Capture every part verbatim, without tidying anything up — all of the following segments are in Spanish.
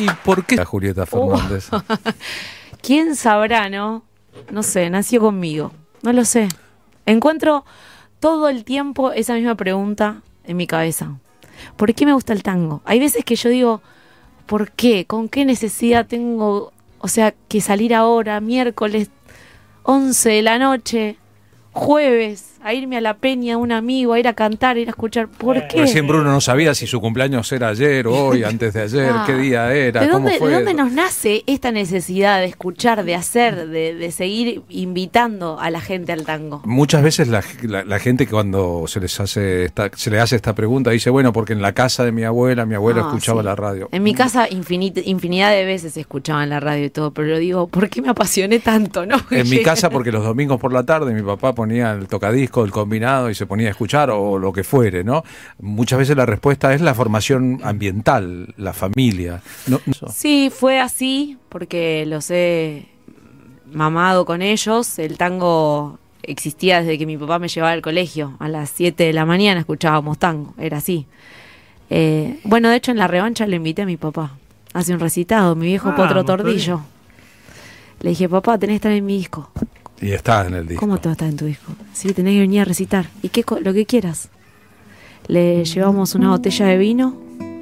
¿Y por qué Julieta Fernández? Oh. ¿Quién sabrá, no? No sé, nació conmigo. No lo sé. Encuentro todo el tiempo esa misma pregunta en mi cabeza. ¿Por qué me gusta el tango? Hay veces que yo digo, ¿por qué? ¿Con qué necesidad tengo, o sea, que salir ahora, miércoles, once de la noche, jueves, a irme a la peña, un amigo, a ir a cantar, a ir a escuchar? ¿Por qué? Recién Bruno no sabía si su cumpleaños era ayer o hoy, antes de ayer, ah, qué día era, ¿de cómo dónde, fue. ¿De dónde nos nace esta necesidad de escuchar, de hacer, de, de seguir invitando a la gente al tango? Muchas veces la, la, la gente cuando se les hace esta, se le hace esta pregunta dice, bueno, porque en la casa de mi abuela, mi abuela ah, escuchaba sí. la radio. En mi casa infinit, infinidad de veces escuchaban la radio y todo, pero yo digo, ¿por qué me apasioné tanto? ¿No? En mi casa, porque los domingos por la tarde mi papá ponía el tocadisco, el combinado y se ponía a escuchar o lo que fuere, ¿no? Muchas veces la respuesta es la formación ambiental, la familia. ¿No? Sí, fue así, porque los he mamado con ellos. El tango existía desde que mi papá me llevaba al colegio. A las siete de la mañana escuchábamos tango, era así. Eh, bueno, de hecho en la revancha le invité a mi papá. Hace un recitado, mi viejo ah, Potro Tordillo. Le dije, papá, tenés que estar en mi disco. Y está en el disco. ¿Cómo te va a estar en tu disco? Sí, tenés que venir a recitar. ¿Y qué lo que quieras? Le llevamos una botella de vino,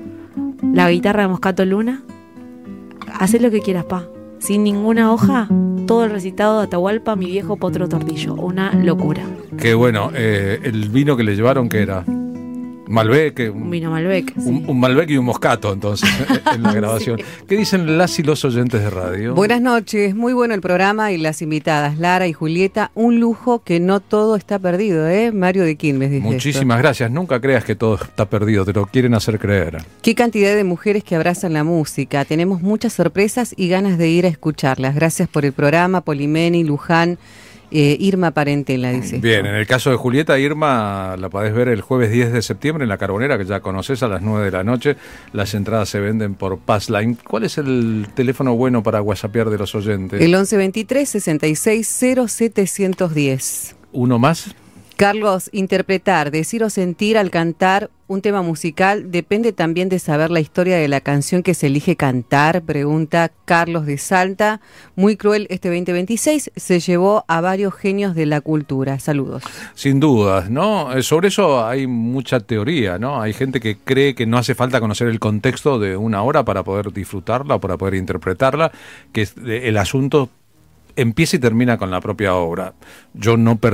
la guitarra de Moscato Luna. Hacé lo que quieras, pa. Sin ninguna hoja, todo el recitado de Atahualpa, mi viejo Potro Tordillo. Una locura. Qué bueno. Eh, el vino que le llevaron, ¿qué era? Malbec, un, un vino Malbec, un, sí. un Malbec y un Moscato, entonces, en la grabación. Sí. ¿Qué dicen las y los oyentes de radio? Buenas noches, muy bueno el programa y las invitadas, Lara y Julieta. Un lujo que no todo está perdido, ¿eh? Mario de Quilmes dice Muchísimas esto. gracias, nunca creas que todo está perdido, te lo quieren hacer creer. Qué cantidad de mujeres que abrazan la música, tenemos muchas sorpresas y ganas de ir a escucharlas. Gracias por el programa, Polimeni, Luján. Eh, Irma Parentela dice. Bien, en el caso de Julieta, Irma la podés ver el jueves diez de septiembre en La Carbonera, que ya conoces, a las nueve de la noche. Las entradas se venden por Passline. ¿Cuál es el teléfono bueno para whatsappear de los oyentes? El once veintitrés sesenta y seis cero setecientos diez. ¿Uno más? Carlos, interpretar, decir o sentir al cantar un tema musical depende también de saber la historia de la canción que se elige cantar, pregunta Carlos de Salta. Muy cruel este veinte veintiséis, se llevó a varios genios de la cultura. Saludos. Sin dudas, ¿no? Sobre eso hay mucha teoría, ¿no? Hay gente que cree que no hace falta conocer el contexto de una obra para poder disfrutarla o para poder interpretarla, que el asunto empieza y termina con la propia obra. Yo no